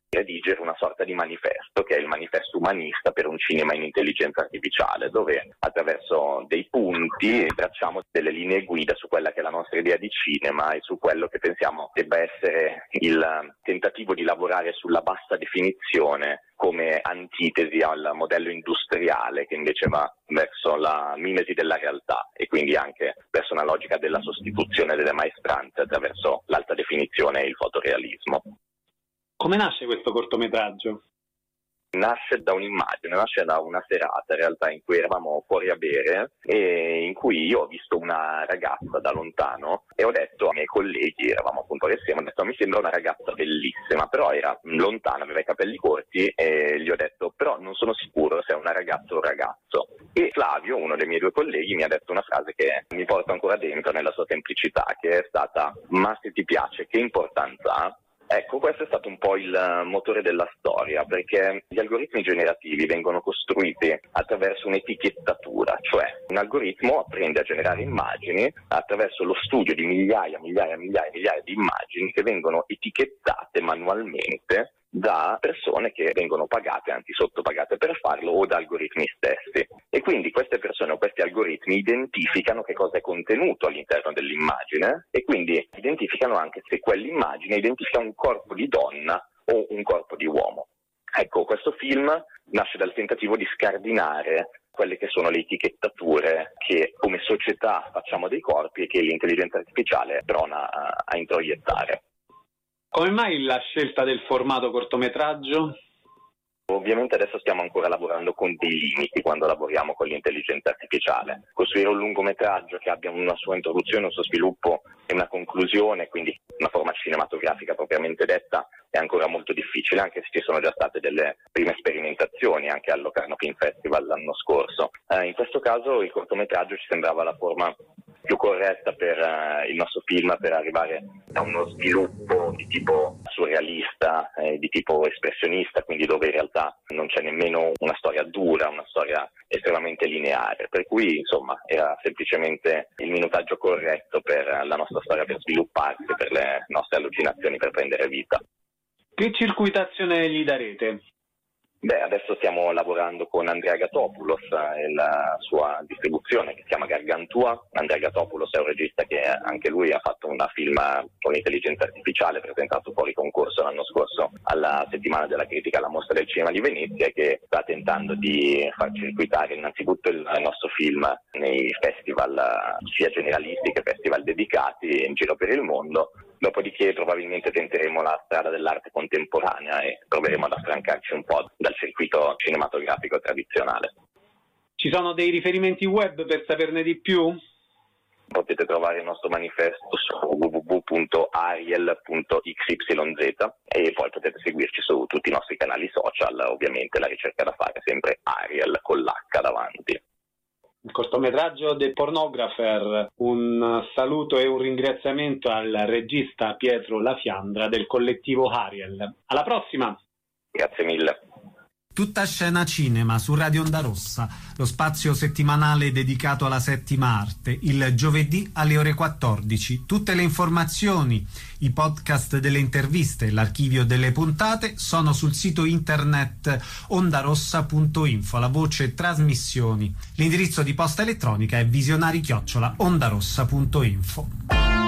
redigere una sorta di manifesto, che è il manifesto umanista per un cinema in intelligenza artificiale, dove attraverso dei punti tracciamo delle linee guida su quella che è la nostra idea di cinema e su quello che pensiamo debba essere il tentativo di lavorare sulla bassa definizione come antitesi al modello industriale che invece va verso la mimesi della realtà e quindi anche verso una logica della sostituzione delle maestranze attraverso l'alta definizione e il fotorealismo. Come nasce questo cortometraggio? Nasce da un'immagine, nasce da una serata in realtà in cui eravamo fuori a bere e in cui io ho visto una ragazza da lontano e ho detto ai miei colleghi, eravamo appunto assieme, ho detto mi sembra una ragazza bellissima, però era lontana, aveva i capelli corti e gli ho detto però non sono sicuro se è una ragazza o un ragazzo. E Flavio, uno dei miei due colleghi, mi ha detto una frase che mi porta ancora dentro nella sua semplicità, che è stata ma se ti piace che importanza ha? Ecco, questo è stato un po' il motore della storia, perché gli algoritmi generativi vengono costruiti attraverso un'etichettatura, cioè un algoritmo apprende a generare immagini attraverso lo studio di migliaia di immagini che vengono etichettate manualmente da persone che vengono pagate, anzi sottopagate per farlo, o da algoritmi stessi. E quindi queste persone o questi algoritmi identificano che cosa è contenuto all'interno dell'immagine e quindi identificano anche se quell'immagine identifica un corpo di donna o un corpo di uomo. Ecco, questo film nasce dal tentativo di scardinare quelle che sono le etichettature che come società facciamo dei corpi e che l'intelligenza artificiale prona a introiettare. Come mai la scelta del formato cortometraggio? Ovviamente adesso stiamo ancora lavorando con dei limiti quando lavoriamo con l'intelligenza artificiale. Costruire un lungometraggio che abbia una sua introduzione, un suo sviluppo e una conclusione, quindi una forma cinematografica propriamente detta, è ancora molto difficile, anche se ci sono già state delle prime sperimentazioni anche al Locarno Film Festival l'anno scorso. In questo caso il cortometraggio ci sembrava la forma più corretta per il nostro film per arrivare a uno sviluppo di tipo surrealista, di tipo espressionista, quindi dove in realtà non c'è nemmeno una storia dura, una storia estremamente lineare, per cui insomma era semplicemente il minutaggio corretto per la nostra storia per svilupparsi, per le nostre allucinazioni per prendere vita. Che circuitazione gli darete? Adesso stiamo lavorando con Andrea Gatopoulos e la sua distribuzione che si chiama Gargantua. Andrea Gatopoulos è un regista che anche lui ha fatto una film con intelligenza artificiale presentato fuori concorso l'anno scorso alla settimana della critica alla Mostra del Cinema di Venezia e che sta tentando di far circuitare innanzitutto il nostro film nei festival sia generalisti che festival dedicati in giro per il mondo. Dopodiché probabilmente tenteremo la strada dell'arte contemporanea e proveremo ad affrancarci un po' dal circuito cinematografico tradizionale. Ci sono dei riferimenti web per saperne di più? Potete trovare il nostro manifesto su www.ariel.xyz e poi potete seguirci su tutti i nostri canali social, ovviamente la ricerca da fare è sempre Ariel con l'H davanti. Il cortometraggio The Pornographer, un saluto e un ringraziamento al regista Pietro Lafiandra del collettivo Ariel. Alla prossima! Grazie mille. Tutta scena cinema su Radio Onda Rossa, lo spazio settimanale dedicato alla settima arte, il giovedì alle ore 14. Tutte le informazioni, i podcast delle interviste e l'archivio delle puntate sono sul sito internet ondarossa.info, la voce trasmissioni. L'indirizzo di posta elettronica è visionari@ondarossa.info.